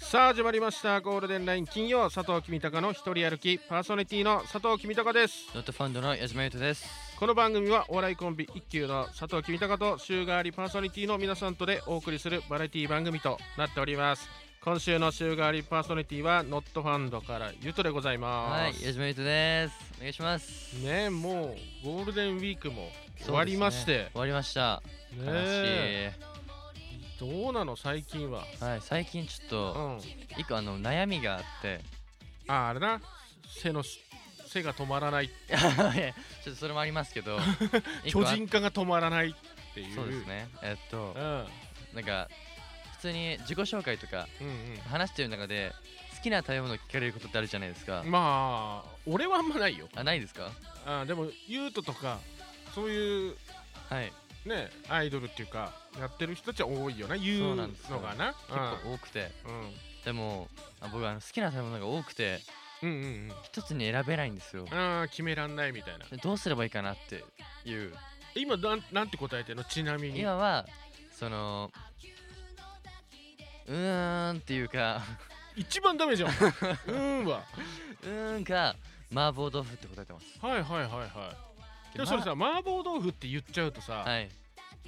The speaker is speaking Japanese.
さあ始まりましたゴールデンライン金曜、佐藤君高の一人歩き、パーソナリティの佐藤君高です。 ノットファンドの矢島優斗です。 この番組はお笑いコンビ一休の佐藤君高と週替わりパーソナリティの皆さんとでお送りするバラエティ番組となっております。今週の週替わりパーソナリティはノットファンドからゆとでございます。 はい、矢島優斗です。お願いします。 ね、もうゴールデンウィークも終わりまして、 終わりました。悲しい。 どうなの最近は。 はい、最近ちょっと、一個悩みがあって。 あれな、背が止まらない。 ちょっとそれもありますけど巨人化が止まらないっていう。 そうですね。なんか普通に自己紹介とか話してる中で好きな食べ物聞かれることってあるじゃないですか。 まあ俺はあんまないよ。 ないですか？ でもユートとかそういうはいね、アイドルっていうかやってる人たちは多いよな、言うのがな。 結構多くて、でも僕好きな食べ物が多くて一つに選べないんですよ。 決めらんないみたいな。 どうすればいいかなっていう。 今なんて答えてるの？ちなみに今はそのっていうか一番ダメじゃんはか麻婆豆腐って答えてます。 はい。でもそれさ、麻婆豆腐って言っちゃうとさ、